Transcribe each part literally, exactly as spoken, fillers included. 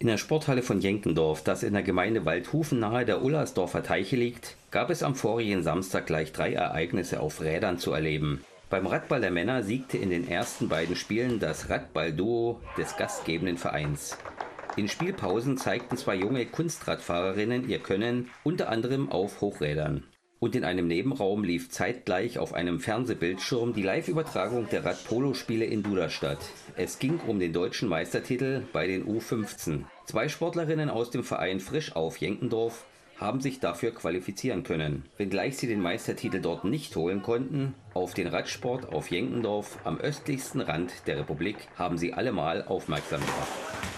In der Sporthalle von Jenkendorf, das in der Gemeinde Waldhufen nahe der Ullersdorfer Teiche liegt, gab es am vorigen Samstag gleich drei Ereignisse auf Rädern zu erleben. Beim Radball der Männer siegte in den ersten beiden Spielen das Radball-Duo des gastgebenden Vereins. In Spielpausen zeigten zwei junge Kunstradfahrerinnen ihr Können, unter anderem auf Hochrädern. Und in einem Nebenraum lief zeitgleich auf einem Fernsehbildschirm die Live-Übertragung der Radpolo-Spiele in Duderstadt. Es ging um den deutschen Meistertitel bei den U fünfzehn. Zwei Sportlerinnen aus dem Verein Frisch auf Jenkendorf haben sich dafür qualifizieren können. Wenngleich sie den Meistertitel dort nicht holen konnten, auf den Radsport auf Jenkendorf am östlichsten Rand der Republik haben sie allemal aufmerksam gemacht.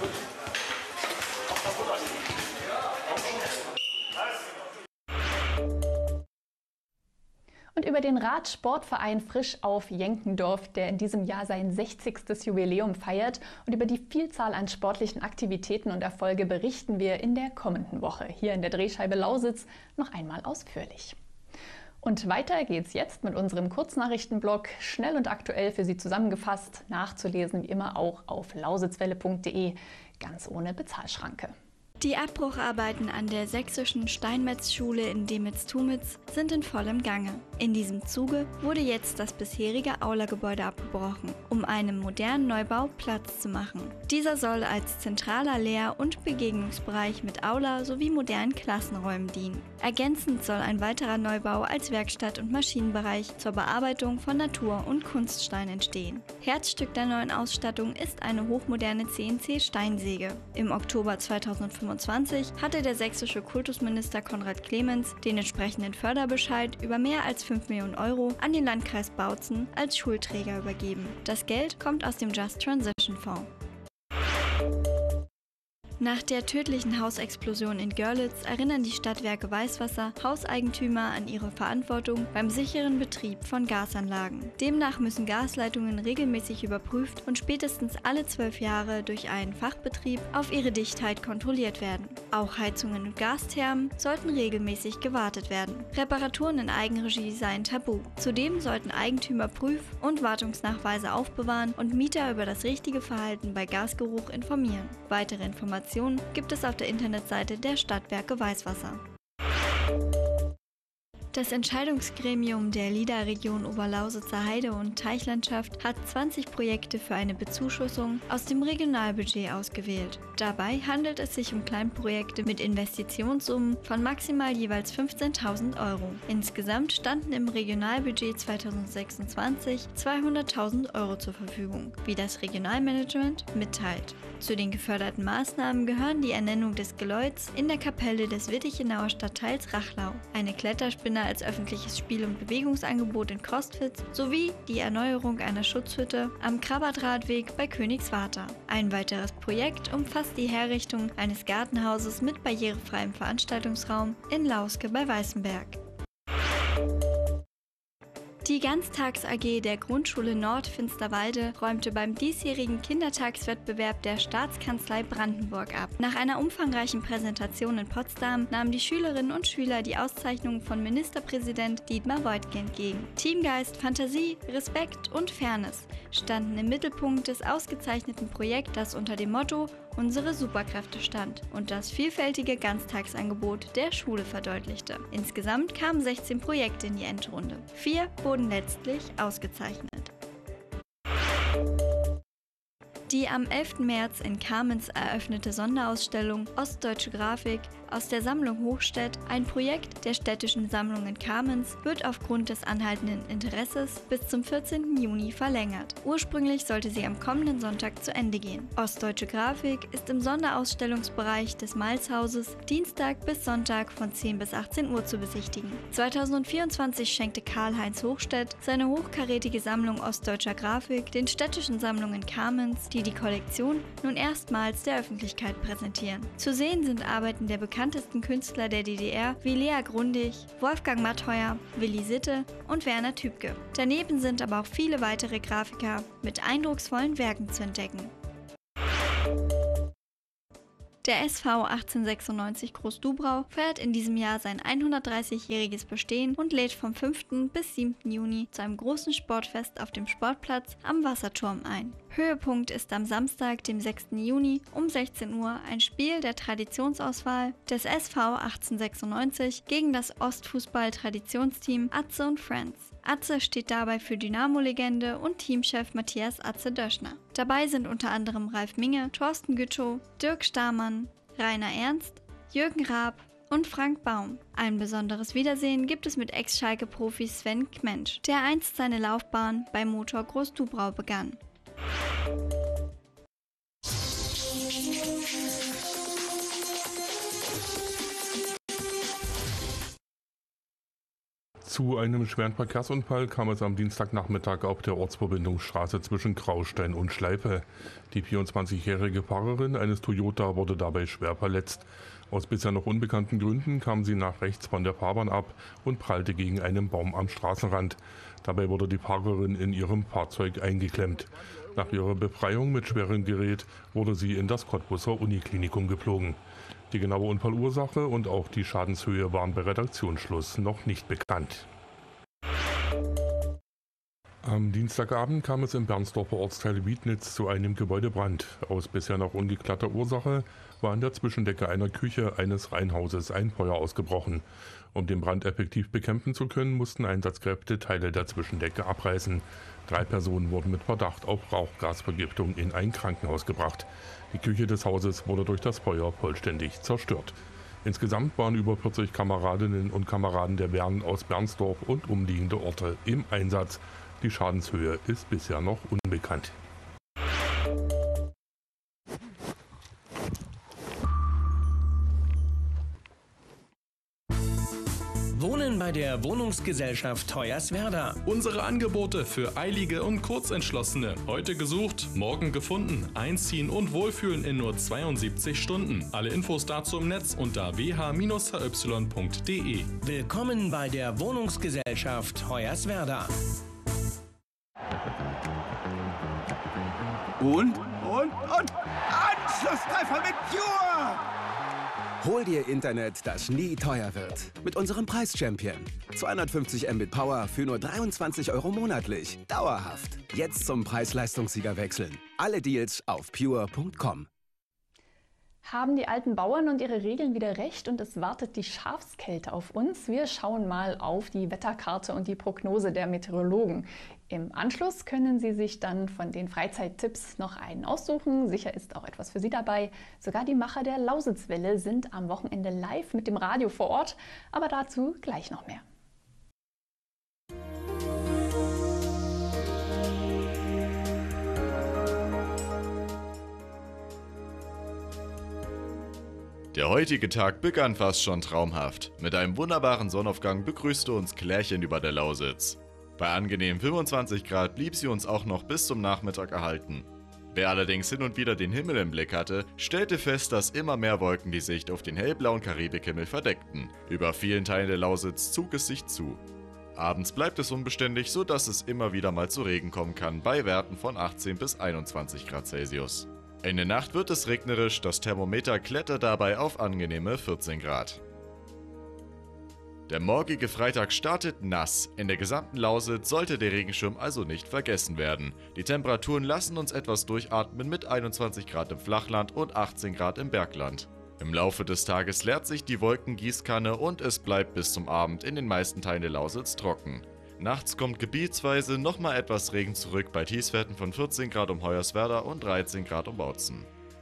Und über den Radsportverein Frisch auf Jenkendorf, der in diesem Jahr sein sechzigstes Jubiläum feiert, und über die Vielzahl an sportlichen Aktivitäten und Erfolge berichten wir in der kommenden Woche hier in der Drehscheibe Lausitz noch einmal ausführlich. Und weiter geht's jetzt mit unserem Kurznachrichtenblog, schnell und aktuell für Sie zusammengefasst, nachzulesen wie immer auch auf lausitzwelle punkt de, ganz ohne Bezahlschranke. Die Abbrucharbeiten an der sächsischen Steinmetzschule in Demitz-Tumitz sind in vollem Gange. In diesem Zuge wurde jetzt das bisherige Aula-Gebäude abgebrochen, um einem modernen Neubau Platz zu machen. Dieser soll als zentraler Lehr- und Begegnungsbereich mit Aula sowie modernen Klassenräumen dienen. Ergänzend soll ein weiterer Neubau als Werkstatt- und Maschinenbereich zur Bearbeitung von Natur- und Kunststein entstehen. Herzstück der neuen Ausstattung ist eine hochmoderne C N C-Steinsäge. Im Oktober zweitausendfünfundzwanzig hatte der sächsische Kultusminister Konrad Clemens den entsprechenden Förderbescheid über mehr als fünf Millionen Euro an den Landkreis Bautzen als Schulträger übergeben. Das Geld kommt aus dem Just Transition Fonds. Nach der tödlichen Hausexplosion in Görlitz erinnern die Stadtwerke Weißwasser Hauseigentümer an ihre Verantwortung beim sicheren Betrieb von Gasanlagen. Demnach müssen Gasleitungen regelmäßig überprüft und spätestens alle zwölf Jahre durch einen Fachbetrieb auf ihre Dichtheit kontrolliert werden. Auch Heizungen und Gasthermen sollten regelmäßig gewartet werden. Reparaturen in Eigenregie seien tabu. Zudem sollten Eigentümer Prüf- und Wartungsnachweise aufbewahren und Mieter über das richtige Verhalten bei Gasgeruch informieren. Weitere Informationen gibt es auf der Internetseite der Stadtwerke Weißwasser. Das Entscheidungsgremium der L I D A-Region Oberlausitzer Heide- und Teichlandschaft hat zwanzig Projekte für eine Bezuschussung aus dem Regionalbudget ausgewählt. Dabei handelt es sich um Kleinprojekte mit Investitionssummen von maximal jeweils fünfzehntausend Euro. Insgesamt standen im Regionalbudget zweitausendsechsundzwanzig zweihunderttausend Euro zur Verfügung, wie das Regionalmanagement mitteilt. Zu den geförderten Maßnahmen gehören die Ernennung des Geläuts in der Kapelle des Wittichenauer Stadtteils Rachlau, eine Kletterspinne als öffentliches Spiel- und Bewegungsangebot in Crostwitz sowie die Erneuerung einer Schutzhütte am Krabbertradweg bei Königswarter. Ein weiteres Projekt umfasst die Herrichtung eines Gartenhauses mit barrierefreiem Veranstaltungsraum in Lauske bei Weißenberg. Die Ganztags-A G der Grundschule Nord-Finsterwalde räumte beim diesjährigen Kindertagswettbewerb der Staatskanzlei Brandenburg ab. Nach einer umfangreichen Präsentation in Potsdam nahmen die Schülerinnen und Schüler die Auszeichnung von Ministerpräsident Dietmar Woidke entgegen. Teamgeist, Fantasie, Respekt und Fairness standen im Mittelpunkt des ausgezeichneten Projekts, das unter dem Motto Unsere Superkräfte stand und das vielfältige Ganztagsangebot der Schule verdeutlichte. Insgesamt kamen sechzehn Projekte in die Endrunde. Vier wurden letztlich ausgezeichnet. Die am elften März in Kamenz eröffnete Sonderausstellung Ostdeutsche Grafik aus der Sammlung Hochstedt, ein Projekt der Städtischen Sammlung in Kamenz, wird aufgrund des anhaltenden Interesses bis zum vierzehnten Juni verlängert. Ursprünglich sollte sie am kommenden Sonntag zu Ende gehen. Ostdeutsche Grafik ist im Sonderausstellungsbereich des Malzhauses Dienstag bis Sonntag von zehn bis achtzehn Uhr zu besichtigen. zweitausendvierundzwanzig schenkte Karl-Heinz Hochstedt seine hochkarätige Sammlung Ostdeutscher Grafik den Städtischen Sammlungen Kamenz, die die Kollektion nun erstmals der Öffentlichkeit präsentieren. Zu sehen sind Arbeiten der bekanntesten Künstler der D D R wie Lea Grundig, Wolfgang Mattheuer, Willi Sitte und Werner Tübke. Daneben sind aber auch viele weitere Grafiker mit eindrucksvollen Werken zu entdecken. Der S V achtzehnhundertsechsundneunzig Groß-Dubrau feiert in diesem Jahr sein hundertdreißigjähriges Bestehen und lädt vom fünften bis siebten Juni zu einem großen Sportfest auf dem Sportplatz am Wasserturm ein. Höhepunkt ist am Samstag, dem sechsten Juni um sechzehn Uhr ein Spiel der Traditionsauswahl des S V achtzehnhundertsechsundneunzig gegen das Ostfußball-Traditionsteam Atze und Friends. Atze steht dabei für Dynamo-Legende und Teamchef Matthias Atze Döschner. Dabei sind unter anderem Ralf Minge, Thorsten Gütschow, Dirk Stamann, Rainer Ernst, Jürgen Raab und Frank Baum. Ein besonderes Wiedersehen gibt es mit Ex-Schalke-Profi Sven Kmensch, der einst seine Laufbahn bei Motor Groß-Dubrau begann. Zu einem schweren Verkehrsunfall kam es am Dienstagnachmittag auf der Ortsverbindungsstraße zwischen Graustein und Schleife. Die vierundzwanzigjährige Fahrerin eines Toyota wurde dabei schwer verletzt. Aus bisher noch unbekannten Gründen kam sie nach rechts von der Fahrbahn ab und prallte gegen einen Baum am Straßenrand. Dabei wurde die Fahrerin in ihrem Fahrzeug eingeklemmt. Nach ihrer Befreiung mit schwerem Gerät wurde sie in das Cottbuser Uniklinikum geflogen. Die genaue Unfallursache und auch die Schadenshöhe waren bei Redaktionsschluss noch nicht bekannt. Am Dienstagabend kam es im Bernsdorfer Ortsteil Wiednitz zu einem Gebäudebrand. Aus bisher noch ungeklärter Ursache war in der Zwischendecke einer Küche eines Reihenhauses ein Feuer ausgebrochen. Um den Brand effektiv bekämpfen zu können, mussten Einsatzkräfte Teile der Zwischendecke abreißen. Drei Personen wurden mit Verdacht auf Rauchgasvergiftung in ein Krankenhaus gebracht. Die Küche des Hauses wurde durch das Feuer vollständig zerstört. Insgesamt waren über vierzig Kameradinnen und Kameraden der Wehren aus Bernsdorf und umliegende Orte im Einsatz. Die Schadenshöhe ist bisher noch unbekannt. Wohnen bei der Wohnungsgesellschaft Hoyerswerda. Unsere Angebote für Eilige und Kurzentschlossene. Heute gesucht, morgen gefunden. Einziehen und Wohlfühlen in nur zweiundsiebzig Stunden. Alle Infos dazu im Netz unter w h Bindestrich h y punkt d e. Willkommen bei der Wohnungsgesellschaft Hoyerswerda. Und, und, und Anschlusstreffer mit Pure! Hol dir Internet, das nie teuer wird. Mit unserem Preis-Champion. zweihundertfünfzig Mbit Power für nur dreiundzwanzig Euro monatlich. Dauerhaft. Jetzt zum Preis-Leistungssieger wechseln. Alle Deals auf pure punkt com. Haben die alten Bauern und ihre Regeln wieder recht und es wartet die Schafskälte auf uns? Wir schauen mal auf die Wetterkarte und die Prognose der Meteorologen. Im Anschluss können Sie sich dann von den Freizeittipps noch einen aussuchen. Sicher ist auch etwas für Sie dabei. Sogar die Macher der Lausitzwelle sind am Wochenende live mit dem Radio vor Ort. Aber dazu gleich noch mehr. Der heutige Tag begann fast schon traumhaft. Mit einem wunderbaren Sonnenaufgang begrüßte uns Klärchen über der Lausitz. Bei angenehmen fünfundzwanzig Grad blieb sie uns auch noch bis zum Nachmittag erhalten. Wer allerdings hin und wieder den Himmel im Blick hatte, stellte fest, dass immer mehr Wolken die Sicht auf den hellblauen Karibikhimmel verdeckten. Über vielen Teilen der Lausitz zog es sich zu. Abends bleibt es unbeständig, sodass es immer wieder mal zu Regen kommen kann, bei Werten von achtzehn bis einundzwanzig Grad Celsius. In der Nacht wird es regnerisch, das Thermometer klettert dabei auf angenehme vierzehn Grad. Der morgige Freitag startet nass. In der gesamten Lausitz sollte der Regenschirm also nicht vergessen werden. Die Temperaturen lassen uns etwas durchatmen mit einundzwanzig Grad im Flachland und achtzehn Grad im Bergland. Im Laufe des Tages leert sich die Wolkengießkanne und es bleibt bis zum Abend in den meisten Teilen der Lausitz trocken. Nachts kommt gebietsweise nochmal etwas Regen zurück bei Tiefstwerten von vierzehn Grad um Hoyerswerda und dreizehn Grad um Bautzen.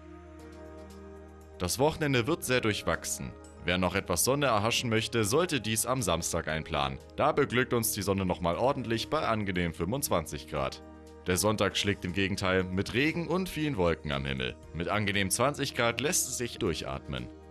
Das Wochenende wird sehr durchwachsen. Wer noch etwas Sonne erhaschen möchte, sollte dies am Samstag einplanen. Da beglückt uns die Sonne nochmal ordentlich bei angenehmen fünfundzwanzig Grad. Der Sonntag schlägt im Gegenteil mit Regen und vielen Wolken am Himmel. Mit angenehmen zwanzig Grad lässt es sich durchatmen.